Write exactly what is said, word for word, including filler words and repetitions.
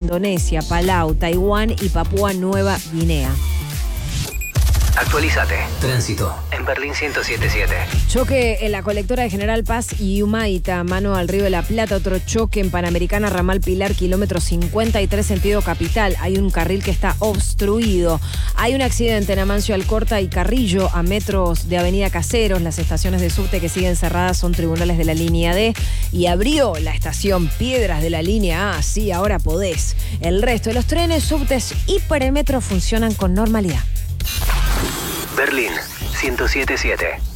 Indonesia, Palau, Taiwán y Papúa Nueva Guinea. Actualízate. Tránsito en Berlín ciento siete punto siete. Choque en la colectora de General Paz y Humaita, mano al Río de la Plata. Otro choque en Panamericana, Ramal Pilar, kilómetro cincuenta y tres, sentido capital. Hay un carril que está obstruido. Hay un accidente en Amancio Alcorta y Carrillo, a metros de Avenida Caseros. Las estaciones de subte que siguen cerradas son tribunales de la línea D. Y abrió la estación Piedras de la línea A. Sí, ahora podés. El resto de los trenes, subtes y premetro funcionan con normalidad. Berlín ciento siete punto siete.